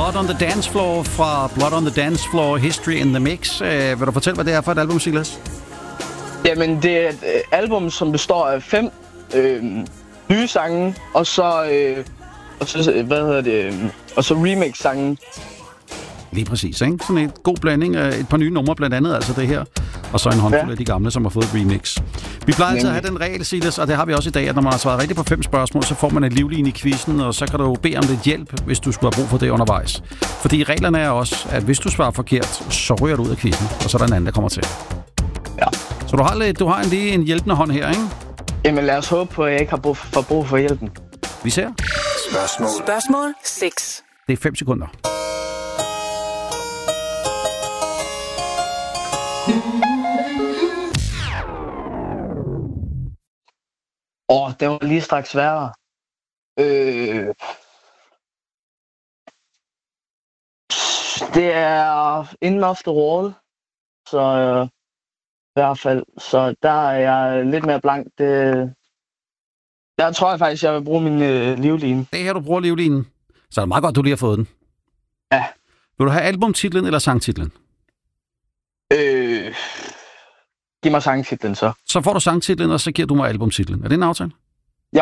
Blood on the Dance Floor fra Blood on the Dance Floor, History in the Mix. Vil du fortælle, hvad det er for et album, Silas? Jamen, det er et album, som består af 5 nye sange, og så remix-sange. Lige præcis, ikke? Sådan en god blanding af et par nye numre, blandt andet altså det her, og så en håndfuld af de gamle, som har fået et remix. Vi plejer altid at have den regel, Silas, og det har vi også i dag, at når man har svaret rigtigt på 5 spørgsmål, så får man en livline i quizzen, og så kan du bede om lidt hjælp, hvis du skulle have brug for det undervejs. Fordi reglerne er også, at hvis du svarer forkert, så ryger du ud af quizzen, og så er der en anden, der kommer til. Ja. Så du har lige en hjælpende hånd her, ikke? Jamen lad os håbe på, at jeg ikke har brug for hjælpen. Vi ser. Spørgsmål 6. Det er 5 sekunder. Det var lige straks sværere. Det er End of the Wall. Så i hvert fald. Så der er jeg lidt mere blank. Der tror jeg faktisk, jeg vil bruge min livline. Det her, du bruger livlinen. Så er det meget godt, du lige har fået den. Ja. Vil du have albumtitlen eller sangtitlen? Giv mig sangtitlen så. Så får du sangtitlen, og så giver du mig albumtitlen. Er det en aftale? Ja.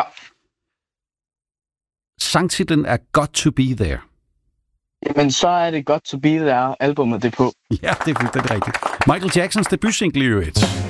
Sangtitlen er Got to Be There. Jamen, så er det Got to Be There, albumet det på. Ja, det er fuldstændig rigtigt. Michael Jacksons debutsingle i øvrigt.